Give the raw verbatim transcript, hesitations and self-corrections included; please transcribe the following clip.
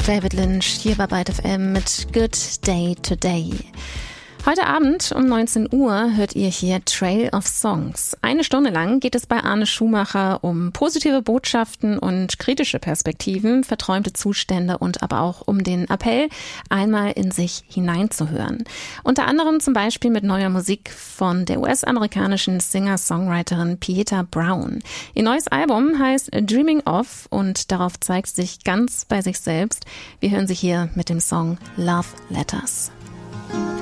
David Lynch hier bei Byte F M mit Good Day Today. Heute Abend um neunzehn Uhr hört ihr hier Trail of Songs. Eine Stunde lang geht es bei Arne Schumacher um positive Botschaften und kritische Perspektiven, verträumte Zustände und aber auch um den Appell, einmal in sich hineinzuhören. Unter anderem zum Beispiel mit neuer Musik von der U S-amerikanischen Singer-Songwriterin Pieta Brown. Ihr neues Album heißt Dreaming Of und darauf zeigt sie sich ganz bei sich selbst. Wir hören sie hier mit dem Song Love Letters.